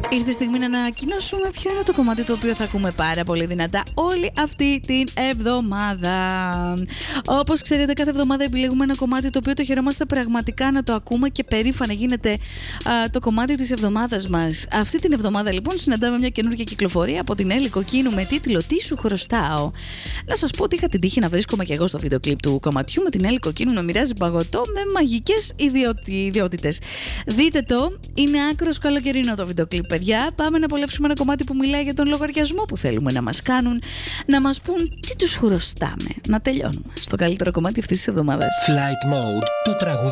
Ήρθε η στιγμή να ανακοινώσουμε ποιο είναι το κομμάτι το οποίο θα ακούμε πάρα πολύ δυνατά όλη αυτή την εβδομάδα. Όπως ξέρετε, κάθε εβδομάδα επιλέγουμε ένα κομμάτι το οποίο το χαιρόμαστε πραγματικά να το ακούμε και περήφανα γίνεται το κομμάτι της εβδομάδας μας. Αυτή την εβδομάδα λοιπόν συναντάμε μια καινούργια κυκλοφορία από την Έλλη Κοκκίνου με τίτλο «Τι σου χρωστάω». Να σας πω ότι είχα την τύχη να βρίσκομαι και εγώ στο βίντεο κλιπ του κομματιού με την Έλλη Κοκκίνου να μοιράζει παγωτό με μαγικές ιδιότητες. Δείτε το, είναι άκρος καλοκαιρινό το βίντεο κλιπ, παιδιά. Πάμε να απολαύσουμε ένα κομμάτι που μιλάει για τον λογαριασμό που θέλουμε να μας κάνουν, να μας πούν τι τους χρωστάμε. Να τελειώνουμε στο καλύτερο κομμάτι αυτής της εβδομάδας. Flight Mode, το τραγούδι.